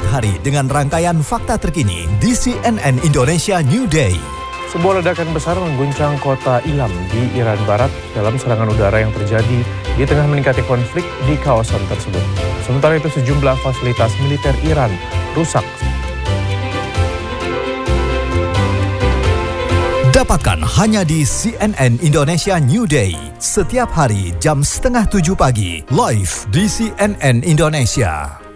Sambut hari dengan rangkaian fakta terkini di CNN Indonesia New Day. Sebuah ledakan besar mengguncang kota Ilam di Iran Barat dalam serangan udara yang terjadi di tengah meningkatnya konflik di kawasan tersebut. Sementara itu sejumlah fasilitas militer Iran rusak. Dapatkan hanya di CNN Indonesia New Day. Setiap hari jam 6:30 pagi, live di CNN Indonesia.